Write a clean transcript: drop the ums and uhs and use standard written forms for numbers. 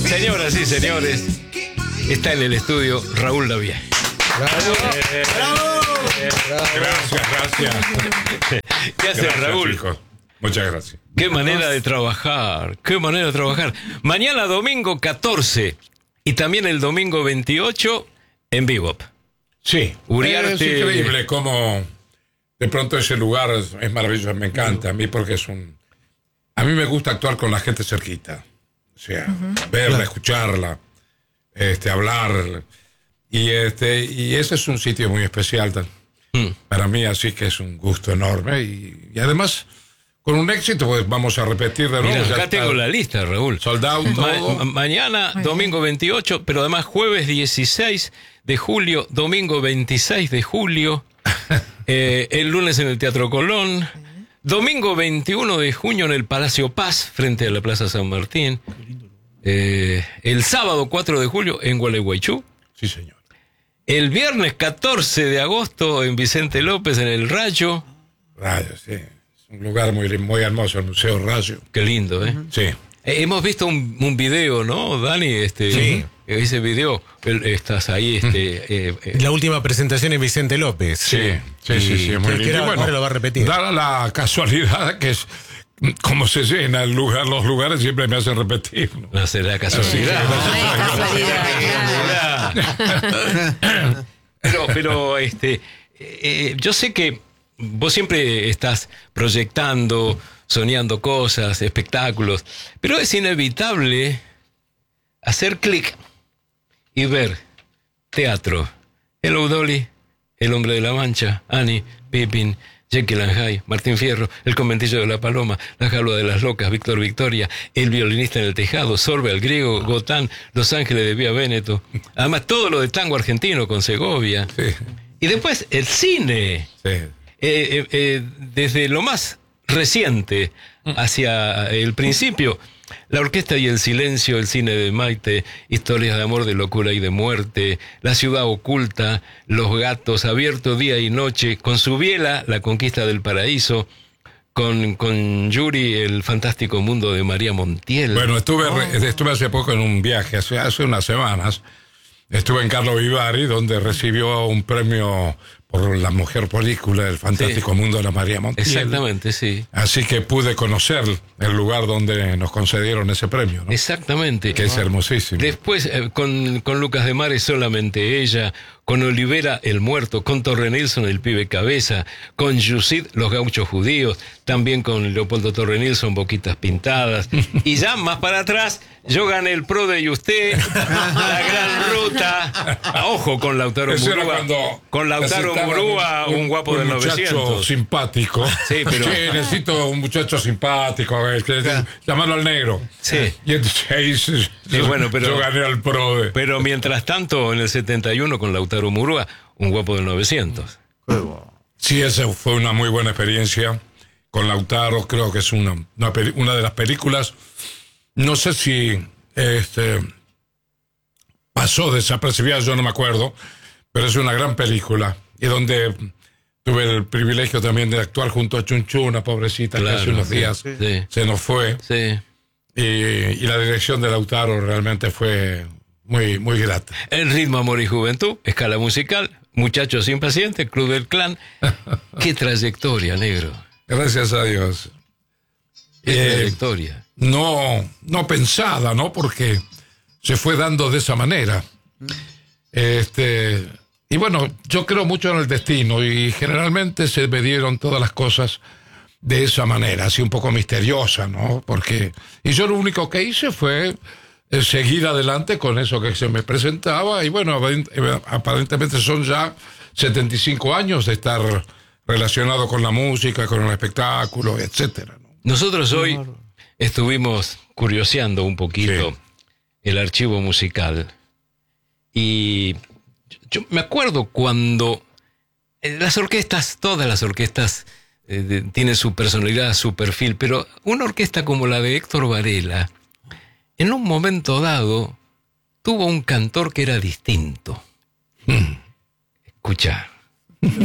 Señoras y señores, está en el estudio Raúl Lavie. ¡Bravo! Gracias. ¿Qué haces, Raúl? Chicos. Muchas gracias. Qué manera de trabajar, qué manera de trabajar. Mañana domingo 14 y también el domingo 28 en Bebop. Sí, Uriarte. es increíble cómo de pronto ese lugar es maravilloso, me encanta a mí porque a mí me gusta actuar con la gente cerquita, o sea, verla, escucharla, hablar, y ese es un sitio muy especial para mí, así que es un gusto enorme y además con un éxito pues vamos a repetir de nuevo. Mira, acá tengo la lista, Raúl. Sold out todo. Mañana, domingo 28, pero además jueves 16 de julio, domingo 26 de julio, el lunes en el Teatro Colón, domingo 21 de junio en el Palacio Paz, frente a la Plaza San Martín, el sábado 4 de julio en Gualeguaychú. Sí, señor. El viernes 14 de agosto en Vicente López, en el Rayo. Rayo, sí. Un lugar muy, muy hermoso, el Museo Rayo. Qué lindo, ¿eh? Sí. Hemos visto un video, ¿no, Dani? Sí. Ese video, estás ahí. La última presentación en Vicente López. Sí, es muy lindo. Ahora lo va a repetir. Dada la casualidad que es como se llena el lugar, los lugares siempre me hacen repetir, ¿no? No será casualidad. Pero yo sé que vos siempre estás proyectando, soñando cosas, espectáculos, pero es inevitable hacer clic y ver teatro. Hello Dolly, El Hombre de la Mancha, Annie, Pippin, Jekyll and Hyde, Martín Fierro, El Conventillo de la Paloma, La Jaula de las Locas, Víctor Victoria, El Violinista en el Tejado, Sorbe al Griego, Gotán, Los Ángeles de Vía Véneto. Además, todo lo de tango argentino con Segovia. Sí. Y después, el cine. Sí. Desde lo más reciente hacia el principio, La Orquesta y el Silencio, El Cine de Maite, Historias de Amor, de Locura y de Muerte, La Ciudad Oculta, Los Gatos, Abierto Día y Noche, con Subiela, La Conquista del Paraíso, con Yuri, El Fantástico Mundo de María Montiel. Bueno, estuve hace poco en un viaje, hace unas semanas. Estuve en Carlo Vivari, donde recibió un premio por la mejor película del fantástico mundo de la María Montiel. Exactamente, sí. Así que pude conocer el lugar donde nos concedieron ese premio, ¿no? Exactamente. Que es hermosísimo. Después, con Lucas de Mares, Solamente Ella, con Olivera, El Muerto, con Torre Nilsson, El Pibe Cabeza, con Yusid, Los Gauchos Judíos, también con Leopoldo Torre Nilsson, Boquitas Pintadas. Y ya más para atrás, Yo gané el Pro de usted, La Gran Ruta. Ojo con Lautaro Murúa. Con Lautaro Murúa, un guapo del 900. Un muchacho simpático. Sí, pero... Sí, necesito un muchacho simpático. A ver, llamarlo al negro. Sí. Y entonces bueno, pero, yo gané al Pro de... Pero mientras tanto, en el 71, con Lautaro Murúa, un guapo del 900. Sí, esa fue una muy buena experiencia con Lautaro. Creo que es una de las películas. No sé si pasó desapercibida, yo no me acuerdo, pero es una gran película. Y donde tuve el privilegio también de actuar junto a Chunchú, una pobrecita, claro, que hace unos días se nos fue. Sí. Y la dirección de Lautaro realmente fue muy, muy grata. El Ritmo, Amor y Juventud, Escala Musical, Muchachos Impacientes, Club del Clan. ¡Qué trayectoria, negro! Gracias a Dios. ¡Qué trayectoria! No pensada, ¿no? Porque se fue dando de esa manera. Y bueno, yo creo mucho en el destino y generalmente se me dieron todas las cosas de esa manera, así un poco misteriosa, ¿no? Y yo lo único que hice fue seguir adelante con eso que se me presentaba y bueno, aparentemente son ya 75 años de estar relacionado con la música, con el espectáculo, etcétera, ¿no? Nosotros hoy estuvimos curioseando un poquito el archivo musical y yo me acuerdo cuando las orquestas, todas las orquestas tienen su personalidad, su perfil, pero una orquesta como la de Héctor Varela, en un momento dado, tuvo un cantor que era distinto. Escucha.